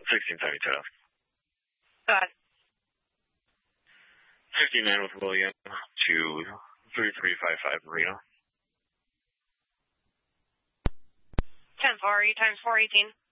1672. Go ahead. 59 with William to 3355 Marina. 10-4, are you times 418?